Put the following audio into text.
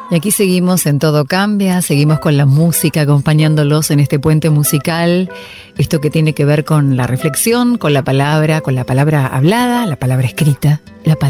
Y aquí seguimos en Todo Cambia, seguimos con la música acompañándolos en este puente musical, esto que tiene que ver con la reflexión, con la palabra hablada, la palabra escrita, la palabra